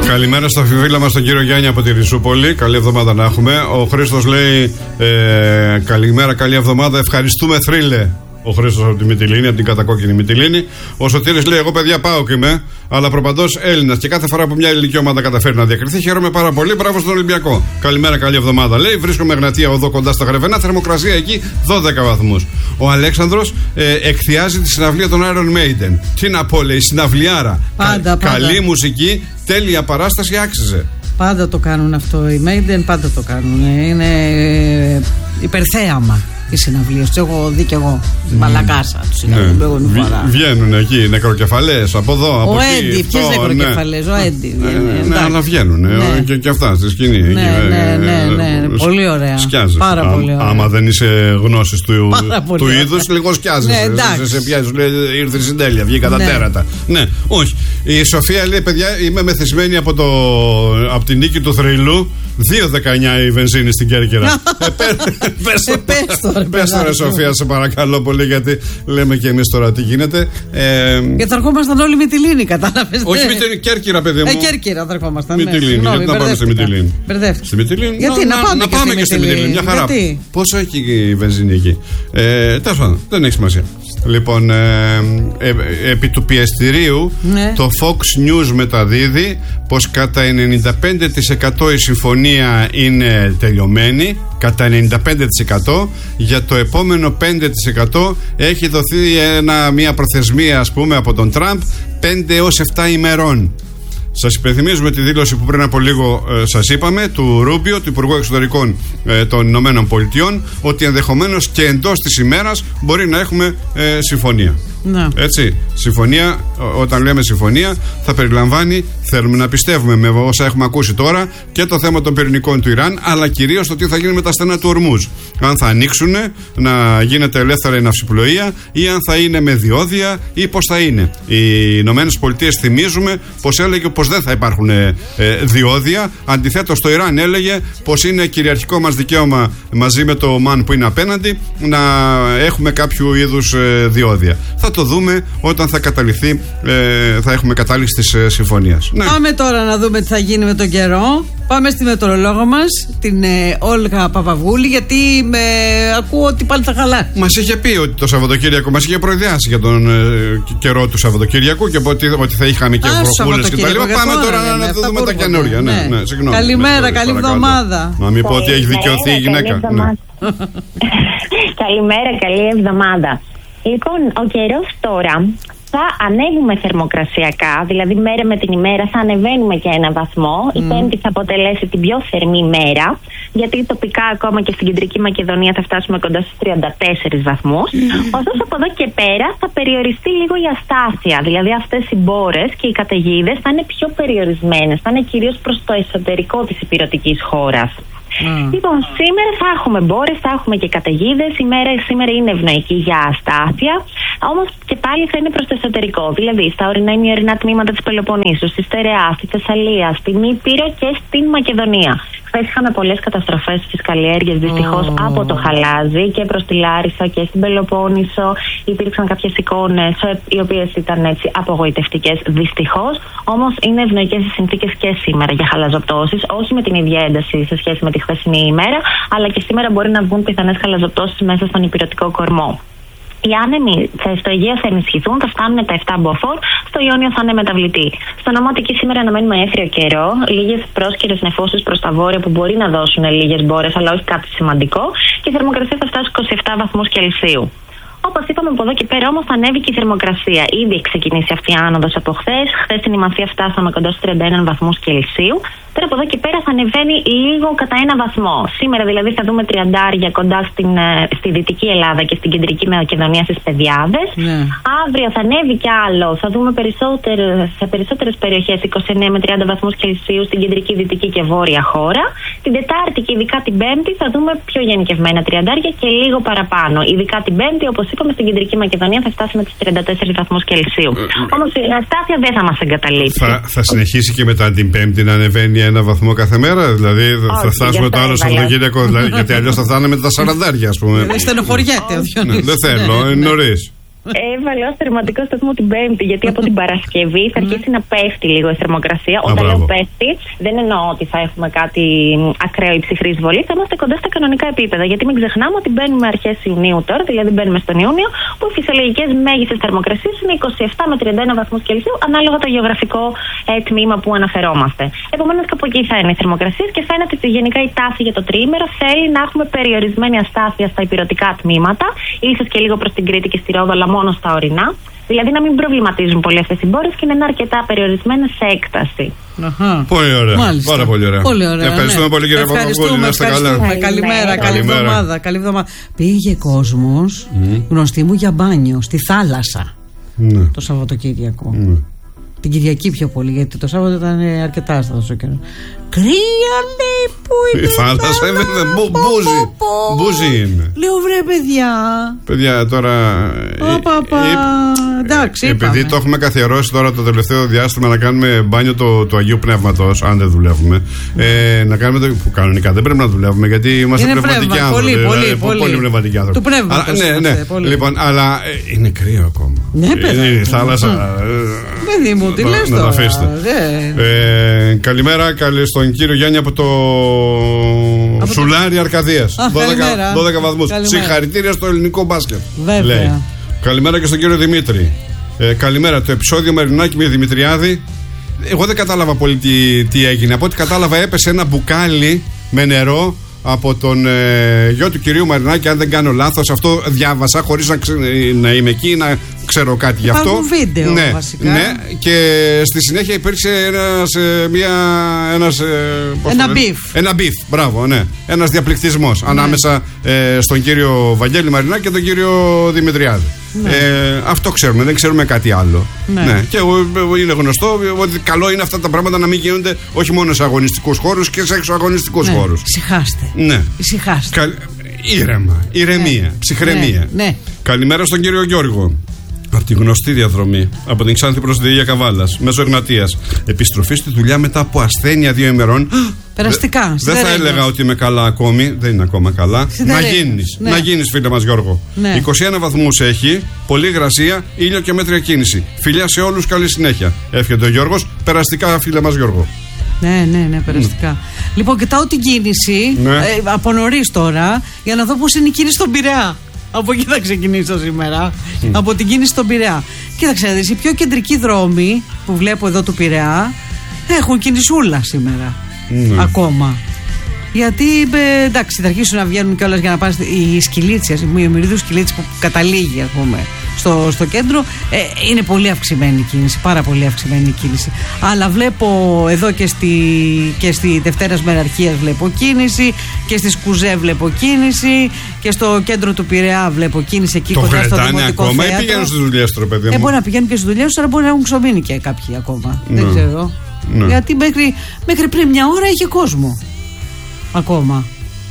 Καλημέρα στα φίλα μας τον κύριο Γιάννη από τη Ρησούπολη. Καλή εβδομάδα να έχουμε. Ο Χρήστος λέει καλημέρα, καλή εβδομάδα. Ευχαριστούμε, θρύλε. Ο Χρήστος από τη Μυτιλήνη, από την κατακόκκινη Μυτιλήνη. Ο Σωτήρης λέει: εγώ παιδιά πάω και είμαι, αλλά προπαντός Έλληνας. Και κάθε φορά που μια ελληνική ομάδα καταφέρει να διακριθεί, χαίρομαι πάρα πολύ. Μπράβο στον Ολυμπιακό. Καλημέρα, καλή εβδομάδα. Λέει: βρίσκομαι Εγνατία οδό κοντά στα Γρεβενά. Θερμοκρασία εκεί 12 βαθμούς. Ο Αλέξανδρος εκθιάζει τη συναυλία των Iron Maiden. Τι να πω, λέει, συναυλιάρα. Πάντα. Καλή μουσική, τέλεια παράσταση, άξιζε. Πάντα το κάνουν αυτό. Οι Maiden πάντα το κάνουν. Είναι υπερθέαμα οι συναυλίες. Του έχω δει και εγώ. Μαλακάσα του συναυλίου. Βγαίνουν εκεί νεκροκεφαλές από εδώ, από εκεί. Ο Έντι, ποιες νεκροκεφαλές, ο Έντι. Ναι, αλλά βγαίνουν και αυτά στη σκηνή. Ναι. Πολύ ωραία. Σκιάζει. Πάρα πολύ ωραία. Άμα δεν είσαι γνώσης του είδους, λίγο σκιάζει. Σε πιάζει, λέει ήρθε η συντέλεια, βγήκα τα τέρατα. Ναι, όχι. Η Σοφία λέει: παιδιά, είμαι μεθυσμένη από την νίκη του θρυλού. 2,19 η βενζίνη στην Κέρκυρα. Πες τώρα, Σοφία, σε παρακαλώ πολύ, γιατί λέμε και εμείς τώρα τι γίνεται. Και θα ερχόμασταν όλοι Μυτιλήνη, κατάλαβες. Όχι Μυτιλήνη, Κέρκυρα, παιδί μου. Κέρκυρα θα ερχόμασταν. Μυτιλήνη, γιατί να πάμε στη Μυτιλήνη. Στη Μυτιλήνη. Γιατί να πάμε και στη Μυτιλήνη, μια χαρά. Πόσο έχει η βενζίνη εκεί. Τέλος πάντων, δεν έχει σημασία. Λοιπόν, επί του πιεστηρίου, το Fox News μεταδίδει πως κατά 95% η συμφωνία είναι τελειωμένη. Κατά 95%. Για το επόμενο 5% έχει δοθεί μια προθεσμία, ας πούμε, από τον Τραμπ 5 έως 7 ημερών. Σας υπενθυμίζουμε τη δήλωση που πριν από λίγο σας είπαμε, του Ρούμπιο, του Υπουργού Εξωτερικών των Ηνωμένων Πολιτειών, ότι ενδεχομένως και εντός της ημέρας μπορεί να έχουμε συμφωνία. Έτσι, συμφωνία, όταν λέμε συμφωνία, θα περιλαμβάνει, θέλουμε να πιστεύουμε με όσα έχουμε ακούσει τώρα, και το θέμα των πυρηνικών του Ιράν, αλλά κυρίως το τι θα γίνει με τα στενά του Ορμούζ. Αν θα ανοίξουν, να γίνεται ελεύθερα η ναυσιπλοεία, ή αν θα είναι με διόδια, ή πώς θα είναι. Οι Ηνωμένες Πολιτείες, θυμίζουμε, πως έλεγε πως δεν θα υπάρχουν διόδια. Αντιθέτως, το Ιράν έλεγε πως είναι κυριαρχικό μας δικαίωμα, μαζί με το ΟΜΑΝ που είναι απέναντι, να έχουμε κάποιο είδους διόδια. Θα το δούμε όταν θα καταληθεί, θα έχουμε κατάληξη της συμφωνίας. Ναι. Πάμε τώρα να δούμε τι θα γίνει με τον καιρό. Πάμε στη μετεωρολόγο μας, την Όλγα Παπαβούλη, γιατί ακούω ότι πάλι θα χαλάσει. Μας είχε πει ότι το Σαββατοκύριακο, μας είχε προειδεάσει για τον καιρό του Σαββατοκύριακου και ότι θα είχαμε και βροχούλες κτλ. Πάμε τώρα να δούμε τα καινούργια. Καλημέρα, καλή εβδομάδα. Να μην πω ότι έχει δικαιωθεί η γυναίκα. Καλημέρα, καλή εβδομάδα. Λοιπόν, ο καιρός τώρα θα ανέβουμε θερμοκρασιακά, δηλαδή μέρα με την ημέρα θα ανεβαίνουμε και 1 βαθμό. Η Πέμπτη θα αποτελέσει την πιο θερμή μέρα, γιατί τοπικά ακόμα και στην Κεντρική Μακεδονία θα φτάσουμε κοντά στους 34 βαθμούς. Ωστόσο, από εδώ και πέρα θα περιοριστεί λίγο η αστάθεια, δηλαδή αυτές οι μπόρες και οι καταιγίδες θα είναι πιο περιορισμένες, θα είναι κυρίως προς το εσωτερικό της ηπειρωτικής χώρας. Λοιπόν, σήμερα θα έχουμε μπόρες, θα έχουμε και καταιγίδες. Η μέρα σήμερα είναι ευνοϊκή για αστάθεια, όμως και πάλι θα είναι προς το εσωτερικό. Δηλαδή στα ορεινά ημιορεινά τμήματα της Πελοποννήσου, στη Στερεά, στη Θεσσαλία, στην Ήπειρο και στην Μακεδονία. Χθες είχαμε πολλές καταστροφές στις καλλιέργειες, δυστυχώς από το Χαλάζι και προς τη Λάρισα και στην Πελοπόννησο. Υπήρξαν κάποιες εικόνες οι οποίες ήταν έτσι απογοητευτικές, δυστυχώς. Όμως είναι ευνοϊκές οι συνθήκες και σήμερα για χαλαζοπτώσεις, όχι με την ίδια ένταση σε σχέση με τη χθεσινή ημέρα, αλλά και σήμερα μπορεί να βγουν πιθανές χαλαζοπτώσεις μέσα στον ηπειρωτικό κορμό. Οι άνεμοι στο Αιγαίο θα ενισχυθούν, θα φτάνουν τα 7 μποφόρ, στο Ιόνιο θα είναι μεταβλητή. Στο νομό Αττικής σήμερα αναμένουμε έθριο καιρό, λίγες πρόσκαιρες νεφώσεις προς τα βόρεια που μπορεί να δώσουν λίγες μπόρες, αλλά όχι κάτι σημαντικό, και η θερμοκρασία θα φτάσει 27 βαθμούς Κελσίου. Όπως είπαμε, από εδώ και πέρα όμως θα ανέβει και η θερμοκρασία. Ήδη έχει ξεκινήσει αυτή η άνοδος από χθες. Χθες στην Ημαθία φτάσαμε κοντά στους 31 βαθμούς Κελσίου. Τώρα από εδώ και πέρα θα ανεβαίνει λίγο κατά 1 βαθμό. Σήμερα δηλαδή θα δούμε 30 κοντά στη Δυτική Ελλάδα και στην Κεντρική Μακεδονία στις Πεδιάδες. Αύριο θα ανέβει κι άλλο. Θα δούμε σε περισσότερες περιοχές 29 με 30 βαθμούς Κελσίου στην Κεντρική, Δυτική και Βόρεια χώρα. Την Τετάρτη και ειδικά την Πέμπτη θα δούμε πιο γενικευμένα 30 και λίγο παραπάνω. Ειδικά την Πέμπτη, όπως είπαμε, στην Κεντρική Μακεδονία θα φτάσει με τις 34 βαθμούς Κελσίου. Όμως η αστάθεια δεν θα μας εγκαταλείψει. Θα συνεχίσει και μετά την Πέμπτη να ανεβαίνει 1 βαθμό κάθε μέρα, δηλαδή θα φτάσουμε το άλλο Σαββατοκύριακο, γιατί αλλιώς θα φτάνουμε με τα 40, ας πούμε. Δεν στενοχωριέται. Δεν θέλω, είναι νωρίς. Έβαλε ως τερματικό σταθμό την Πέμπτη, γιατί από την Παρασκευή θα αρχίσει να πέφτει λίγο η θερμοκρασία. Όταν λέω πέφτει, δεν εννοώ ότι θα έχουμε κάτι ακραίο ή ψυχρή εισβολή, θα είμαστε κοντά στα κανονικά επίπεδα. Γιατί μην ξεχνάμε ότι μπαίνουμε αρχές Ιουνίου τώρα, δηλαδή μπαίνουμε στον Ιούνιο, που οι φυσιολογικές μέγιστες θερμοκρασίες είναι 27 με 31 βαθμούς Κελσίου, ανάλογα το γεωγραφικό τμήμα που αναφερόμαστε. Επομένως, κάπου εκεί θα είναι οι θερμοκρασίες και φαίνεται ότι γενικά η τάση για το τριήμερο θέλει να έχουμε περιορισμένη αστάθεια στα υπηρετικά τμήματα, ίσως και λίγο προς την Κρήτη και στη Ρόδο, αλλά μόνο στα ορεινά. Δηλαδή να μην προβληματίζουν πολύ αυτές οι πόλεις και να είναι αρκετά περιορισμένες σε έκταση. Πολύ ωραία. Μάλιστα. Πάρα πολύ ωραία. Πολύ ωραία. Ευχαριστούμε πολύ, κύριε Παπαγούλη. Να είστε καλά. Καλημέρα, καλή εβδομάδα. Πήγε κόσμος, γνωστή μου, για μπάνιο στη θάλασσα το Σαββατοκύριακο. Την Κυριακή πιο πολύ, γιατί το Σάββατο ήταν αρκετά στα τόσο καιρό. Κρύα, λέει, που είναι. Η θάλασσα είναι μπούζι είναι. Λέω, βρε παιδιά. Παιδιά, τώρα. Εντάξει. Επειδή το έχουμε καθιερώσει τώρα το τελευταίο διάστημα να κάνουμε μπάνιο του Αγίου Πνεύματος, αν δεν δουλεύουμε. Να κάνουμε το. Που κανονικά δεν πρέπει να δουλεύουμε, γιατί είμαστε πνευματικοί άνθρωποι. Πολύ πνευματικοί άνθρωποι. Του πνεύματος. Ναι. Λοιπόν, αλλά είναι κρύο ακόμα. Είναι η θάλασσα. Παιδί μου, τι λες τώρα. Να τα αφήσετε. Καλημέρα στον κύριο Γιάννη από το Σουλάρι Αρκαδίας. 12 βαθμούς. Συγχαρητήρια στο ελληνικό μπάσκετ. Βέβαια. Καλημέρα και στον κύριο Δημήτρη. Καλημέρα. Το επεισόδιο Μαρινάκη με Δημητριάδη, εγώ δεν κατάλαβα πολύ τι έγινε. Από ό,τι κατάλαβα, έπεσε ένα μπουκάλι με νερό από τον γιο του κυρίου Μαρινάκη, αν δεν κάνω λάθος. Αυτό διάβασα χωρίς να είμαι εκεί, να ξέρω κάτι γι' αυτό. Υπάρχουν βίντεο, βασικά. Ναι, και στη συνέχεια υπήρξε ένα μπιφ, μπράβο, ναι. Ένας διαπληκτισμός ανάμεσα στον κύριο Βαγγέλη Μαρινάκη και τον κύριο Δημητριάδη. Ναι. Αυτό ξέρουμε, δεν ξέρουμε κάτι άλλο. Ναι. Και είναι γνωστό ότι καλό είναι αυτά τα πράγματα να μην γίνονται όχι μόνο σε αγωνιστικούς χώρους και σε εξωαγωνιστικούς χώρους. Ησυχάστε. Ναι. Ησυχάστε. Ηρεμία, ψυχραιμία. Ναι. Καλημέρα στον κύριο Γιώργο. Από τη γνωστή διαδρομή, από την Ξάνθη προς τη Δία Καβάλας, μέσω Εγνατίας. Επιστροφή στη δουλειά μετά από ασθένεια 2 ημερών. Περαστικά. Δεν θα έλεγα ότι είμαι καλά ακόμη, δεν είναι ακόμα καλά. Να γίνεις, φίλε μας Γιώργο. 21 βαθμούς έχει, πολλή υγρασία, ήλιο και μέτρια κίνηση. Φιλιά σε όλους, καλή συνέχεια. Εύχεται ο Γιώργος. Περαστικά, φίλε μας Γιώργο. Ναι, περαστικά. Λοιπόν, κοιτάω την κίνηση από νωρίς τώρα, για να δω πώς είναι η κίνηση στον Πειραιά. Από εκεί θα ξεκινήσω σήμερα. Από την κίνηση στον Πειραιά. Κοίταξε να δεις, οι πιο κεντρικοί δρόμοι που βλέπω εδώ του Πειραιά έχουν κινησούλα σήμερα. Ακόμα. Γιατί εντάξει, θα αρχίσουν να βγαίνουν κιόλας για να πάνε οι Σκυλίτσες, η Μυρίδου Σκυλίτσες που καταλήγει, ας πούμε, στο κέντρο. Είναι πολύ αυξημένη η κίνηση, πάρα πολύ αυξημένη η κίνηση. Αλλά βλέπω εδώ και στη Δευτέρας Μεραρχίας βλέπω κίνηση, και στη Σκουζέ βλέπω κίνηση, και στο κέντρο του Πειραιά βλέπω κίνηση εκεί κοντά στο Δημοτικό ακόμα Θέατρο. Ή πηγαίνουν στις δουλειές του, παιδί μου. Μπορεί να πηγαίνουν και στις δουλειές του, αλλά μπορεί να έχουν ξομείνει και κάποιοι ακόμα. Δεν ξέρω. Γιατί μέχρι πριν μια ώρα είχε κόσμο. Ακόμα.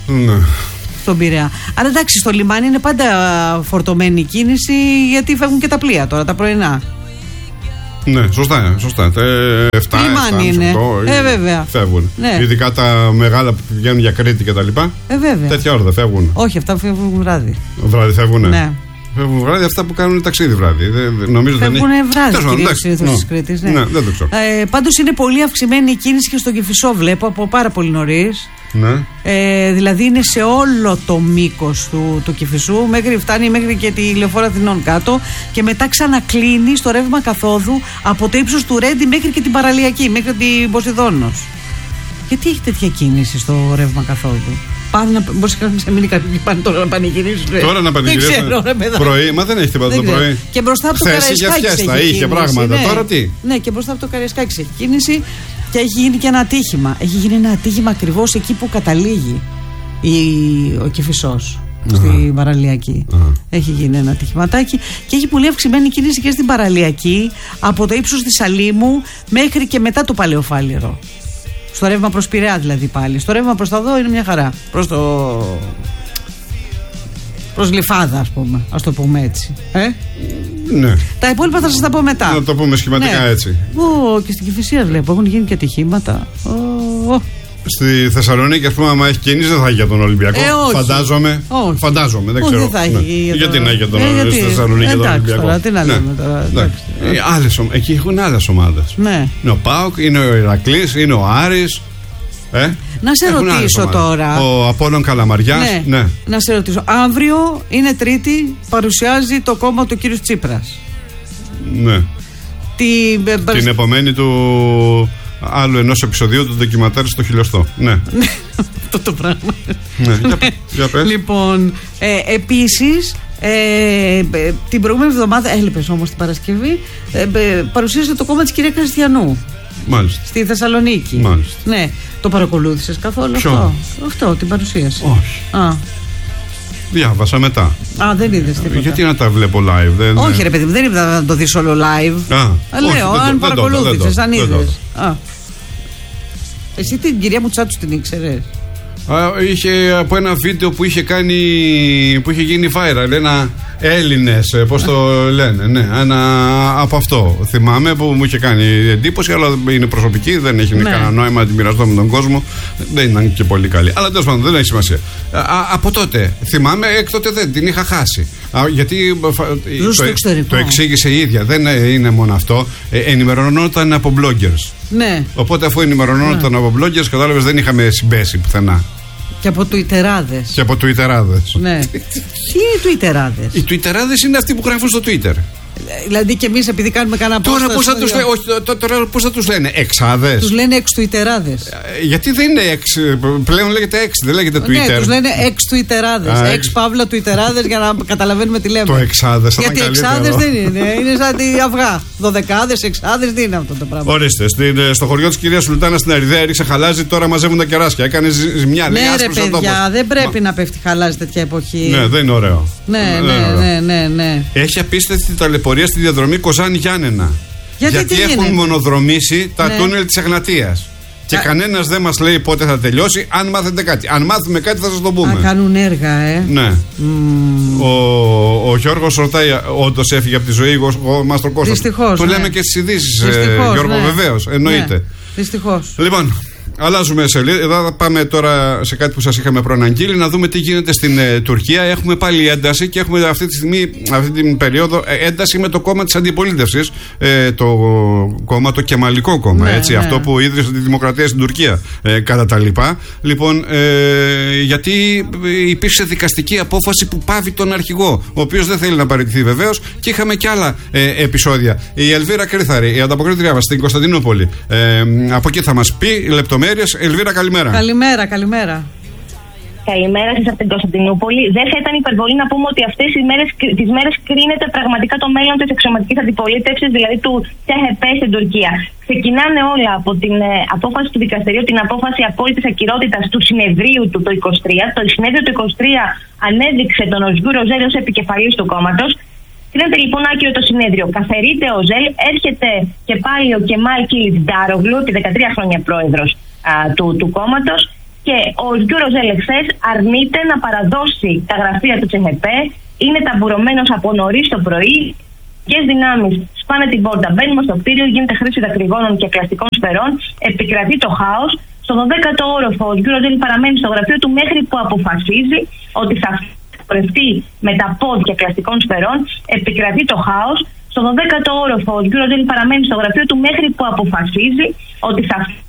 Στον Πειραιά. Αλλά εντάξει, στο λιμάνι είναι πάντα φορτωμένη η κίνηση, γιατί φεύγουν και τα πλοία τώρα, τα πρωινά. Ναι, σωστά. 7 λιμάνι είναι. Βέβαια. Φεύγουν. Ναι. Ειδικά τα μεγάλα που πηγαίνουν για Κρήτη και τα λοιπά. Βέβαια. Τέτοια ώρα δεν φεύγουν. Όχι, αυτά φεύγουν βράδυ. Βράδυ φεύγουν. Ναι. Φεύγουν βράδυ αυτά που κάνουν ταξίδι βράδυ. Νομίζω δεν είναι. Φεύγουν βράδυ κυρίως συνήθως της Κρήτης. Ναι, δεν το ξέρω. Πάντως είναι πολύ αυξημένη η κίνηση και στο Κηφισό βλέπω από πάρα πολύ νωρίς. Ναι. Δηλαδή είναι σε όλο το μήκος του Κηφισού, φτάνει μέχρι και τη Λεωφόρο Αθηνών κάτω, και μετά ξανακλίνει στο ρεύμα καθόδου από το ύψος του Ρέντι μέχρι και την Παραλιακή, μέχρι την Ποσειδώνος. Γιατί έχει τέτοια κίνηση στο ρεύμα καθόδου? Μπορεί να ξεμείνει κάποιοι και πάνε τώρα να πανηγυρίσουν. Τώρα να πανηγυρίσουν. Πρωί, μα δεν έχει τίποτα το πρωί. Και μπροστά από το Καραϊσκάκη είχε πράγματα. Ναι. Τώρα τι? Ναι, και μπροστά από το Καραϊσκάκη έχει κίνηση, και έχει γίνει και ένα ατύχημα. Έχει γίνει ένα ατύχημα ακριβώς εκεί που καταλήγει ο Κηφισός. Στην Παραλιακή. Έχει γίνει ένα ατυχηματάκι και έχει πολύ αυξημένη κίνηση και στην Παραλιακή, από το ύψος της Αλήμου μέχρι και μετά το Παλαιοφάλιρο. Στο ρεύμα προς Πειραιά δηλαδή πάλι. Στο ρεύμα προς τα δω είναι μια χαρά. Προς Γλυφάδα, ας πούμε. Ας το πούμε έτσι. Ναι. Τα υπόλοιπα θα σας τα πω μετά. Να το πούμε σχηματικά έτσι. Και στην Κηφισία βλέπω έχουν γίνει και ατυχήματα. Στη Θεσσαλονίκη, ας πούμε, άμα έχει κίνηση, δεν θα έχει για τον Ολυμπιακό. Φαντάζομαι. Φαντάζομαι, δεν ξέρω. Δεν θα έχει. Γιατί να έχει για τον Θεσσαλονίκη και τον Ολυμπιακό. Τώρα, τι να λέμε τώρα. Εκεί έχουν άλλες ομάδες. Ναι. Είναι ο ΠΑΟΚ, είναι ο Ηρακλής, είναι ο Άρης. Να σε ρωτήσω τώρα. Ο Απόλλων Καλαμαριάς. Ναι. Να σε ρωτήσω. Αύριο είναι Τρίτη, παρουσιάζει το κόμμα του κύριου Τσίπρας. Ναι. Την επομένη του άλλου ενός επεισοδίου του ντοκιματάρι στο χιλιοστό. Ναι. Αυτό το πράγμα. Ναι. Για πες. Λοιπόν, επίσης, την προηγούμενη εβδομάδα, έλειπες όμως την Παρασκευή, παρουσίασε το κόμμα της κυρία Χριστιανού. Μάλιστα. Στη Θεσσαλονίκη. Μάλιστα. Ναι. Το παρακολούθησες καθόλου αυτό, την παρουσίαση? Όχι. Διάβασα μετά. Δεν είδες τίποτα? Γιατί να τα βλέπω live? Όχι, ρε παιδί μου, δεν είπα να το δεις όλο live. Λέω, αν παρακολούθησες, αν είδες. Εσύ την κυρία Μουτσάτσου την ήξερες? Είχε από ένα βίντεο που είχε γίνει viral, ένα Έλληνες, πώς το λένε, ναι, από αυτό θυμάμαι που μου είχε κάνει εντύπωση, αλλά είναι προσωπική, δεν έχει κανένα νόημα να την μοιραστώ με τον κόσμο, δεν ήταν και πολύ καλή, αλλά τέλος πάντων δεν έχει σημασία. Από τότε θυμάμαι, έκτοτε δεν την είχα χάσει, γιατί το εξήγησε η ίδια, δεν είναι μόνο αυτό, ενημερωνόταν από bloggers. Ναι. Οπότε αφού ενημερωνόταν από bloggers, κατάλαβες, δεν είχαμε συμπέσει πουθενά. Και από τουιτεράδες. Ναι. Τι είναι τουιτεράδες? Οι τουιτεράδες είναι αυτοί που γράφουν στο Twitter. Δηλαδή και εμείς επειδή κάνουμε κανένα post. Τώρα πώς θα τους λένε? Εξάδες. Τους λένε εξ-τουιτεράδες. Γιατί δεν είναι εξ. Πλέον λέγεται εξ, δεν λέγεται Twitter. Ναι, τους λένε εξ-τουιτεράδες. Εξ-παύλα-τουιτεράδες για να καταλαβαίνουμε τι λέμε. Το εξάδες. Γιατί εξάδες δεν είναι. Είναι σαν τη αυγά. Δωδεκάδες, εξάδες, τι είναι αυτό το πράγμα? Ορίστε. Στο χωριό της κυρίας Σουλτάνα στην Αριδαία έριξε χαλάζι, τώρα μαζεύουν τα κεράσια. Έκανε ζημιά. Ναι, ρε παιδιά, δεν πρέπει να πέφτει χαλάζι τέτοια εποχή. Ναι, δεν είναι ωραίο. Ναι. Έχει απίστευτη ταλαιπωρία στη διαδρομή Κοζάνη-Γιάννενα. Γιατί έχουν μονοδρομήσει τα τούνελ της Εγνατίας. Και κανένας δεν μας λέει πότε θα τελειώσει. Αν μάθετε κάτι. Αν μάθουμε κάτι θα σας το πούμε. Κάνουν έργα, Ναι. Ο Γιώργος ρωτάει, όντως έφυγε από τη ζωή ο Μάστρο Κώστας. Δυστυχώς. Το λέμε και στις ειδήσεις, Γιώργο, βεβαίως. Εννοείται. Ναι. Δυστυχώς. Λοιπόν. Αλλάζουμε σελίδα. Εδώ θα πάμε τώρα σε κάτι που σας είχαμε προαναγγείλει, να δούμε τι γίνεται στην Τουρκία. Έχουμε πάλι ένταση και έχουμε αυτή τη στιγμή, αυτή την περίοδο, ένταση με το κόμμα της αντιπολίτευσης. Το κόμμα, το Κεμαλικό κόμμα. Έτσι, αυτό που ίδρυσε τη δημοκρατία στην Τουρκία. Κατά τα λοιπά. Λοιπόν, γιατί υπήρξε δικαστική απόφαση που πάβει τον αρχηγό, ο οποίος δεν θέλει να παραιτηθεί βεβαίως. Και είχαμε και άλλα επεισόδια. Η Ελβίρα Κρύθαρη, η ανταποκρίτριά μας στην Κωνσταντινούπολη. Από εκεί θα μας πει λεπτομέρειες. Ελβίρα, καλημέρα. Καλημέρα. Καλημέρα σας από την Κωνσταντινούπολη. Δεν θα ήταν υπερβολή να πούμε ότι αυτές τις μέρες κρίνεται πραγματικά το μέλλον της εξωματικής αντιπολίτευσης, δηλαδή του CHP στην Τουρκία. Ξεκινάνε όλα από την απόφαση του δικαστηρίου, την απόφαση απόλυτης ακυρότητας του συνεδρίου του το 23. Το συνέδριο του 23 ανέδειξε τον Οσγούρ Οζέλ ως επικεφαλής του κόμματος. Κρίνεται λοιπόν άκυρο το συνέδριο. Καθαιρείται ο Οζέλ, έρχεται και πάλι ο Κεμάλ Κιλιτζάρογλου, τη 13 χρόνια πρόεδρος του κόμματος, και ο Οσγούρ Οζέλ εχθές αρνείται να παραδώσει τα γραφεία του CHP. Είναι ταμπουρωμένος από νωρίς το πρωί. Και δυνάμεις σπάνε την πόρτα, μπαίνουμε στο κτίριο, γίνεται χρήση δακρυγόνων και κλαστικών σφαιρών, επικρατεί το χάος. Στο 12ο όροφο ο Οσγούρ Οζέλ παραμένει στο γραφείο του μέχρι που αποφασίζει ότι θα πορευτεί με τα πόδια κλαστικών σφαιρών, επικρατεί το χάος. Στο 12ο όροφο ο Οσγούρ Οζέλ παραμένει στο γραφείο του μέχρι που αποφασίζει ότι θα